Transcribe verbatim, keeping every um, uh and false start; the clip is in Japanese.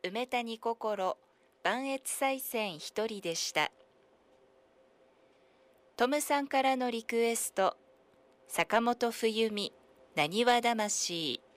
梅谷心、磐越西線一人でした。トムさんからのリクエスト、坂本冬美、なにわ魂。